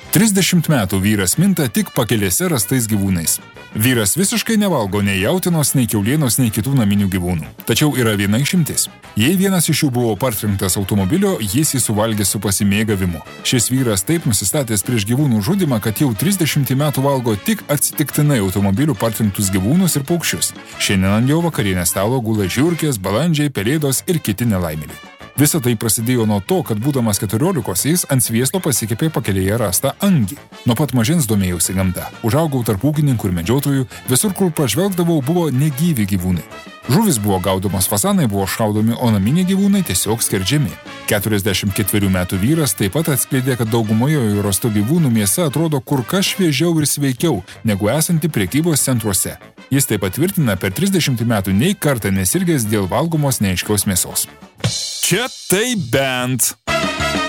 30 metų vyras minta tik pakelėse rastais gyvūnais. Vyras visiškai nevalgo nei jautienos, nei kiaulienos, nei kitų naminių gyvūnų. Tačiau yra viena išimtis. Jei vienas iš jų buvo partrenktas automobilio, jis jį suvalgė su pasimėgavimu. Šis vyras taip nusistatęs prieš gyvūnų žudymą, kad jau 30 metų valgo tik atsitiktinai automobilių partrenktus gyvūnus ir paukščius. Šiandien ant jo vakarienės stalo gula žiurkės, balandžiai, pelėdos ir kiti nelaimėliai. Visa tai prasidėjo nuo to, kad būdamas 14 jis ant sviesto pasikepė pakelėje rastą angį. Nuo pat mažens domėjausi gamta. Užaugau tarp ūkininkų ir medžiotojų, visur, kur pažvelgdavau, buvo negyvi gyvūnai. Žuvis buvo gaudomos, fasanai buvo šaudomi, o naminiai gyvūnai tiesiog skerdžiami. 44 metų vyras taip pat atskleidė, kad daugumoje jų rastų gyvūnų mėsa atrodo kur kas šviežiau ir sveikiau, negu esanti prekybos centruose. Jis taip pat tvirtina per 30 metų nei kartą nesirgęs dėl valgomos neaiškios mėsos. Čia tai bent.